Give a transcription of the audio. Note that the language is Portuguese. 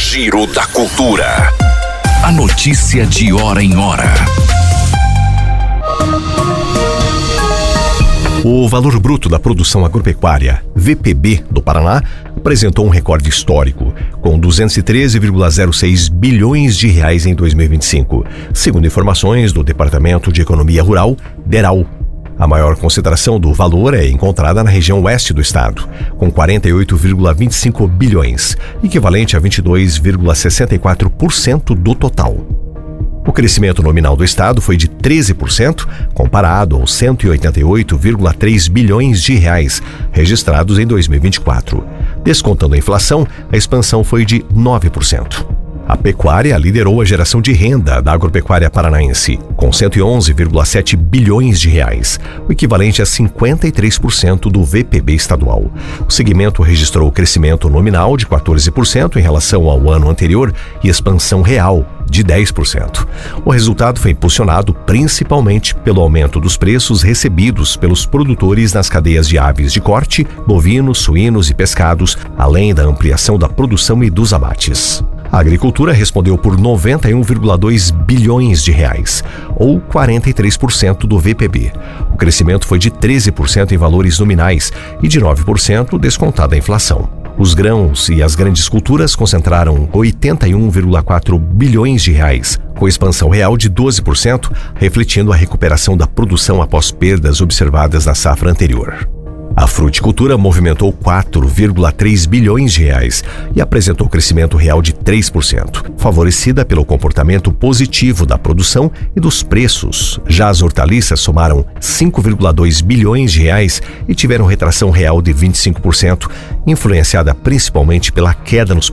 Giro da Cultura. A notícia de hora em hora. O valor bruto da produção agropecuária, VPB, do Paraná, apresentou um recorde histórico, com 213,06 bilhões de reais em 2025, segundo informações do Departamento de Economia Rural, DERAL. A maior concentração do valor é encontrada na região oeste do estado, com 48,25 bilhões, equivalente a 22,64% do total. O crescimento nominal do estado foi de 13%, comparado aos 188,3 bilhões de reais registrados em 2024. Descontando a inflação, a expansão foi de 9%. A pecuária liderou a geração de renda da agropecuária paranaense, com 111,7 bilhões de reais, o equivalente a 53% do VPB estadual. O segmento registrou crescimento nominal de 14% em relação ao ano anterior e expansão real de 10%. O resultado foi impulsionado principalmente pelo aumento dos preços recebidos pelos produtores nas cadeias de aves de corte, bovinos, suínos e pescados, além da ampliação da produção e dos abates. A agricultura respondeu por 91,2 bilhões de reais, ou 43% do VPB. O crescimento foi de 13% em valores nominais e de 9% descontada a inflação. Os grãos e as grandes culturas concentraram 81,4 bilhões de reais, com expansão real de 12%, refletindo a recuperação da produção após perdas observadas na safra anterior. A fruticultura movimentou 4,3 bilhões de reais e apresentou crescimento real de 3%, favorecida pelo comportamento positivo da produção e dos preços. Já as hortaliças somaram 5,2 bilhões de reais e tiveram retração real de 25%, influenciada principalmente pela queda nos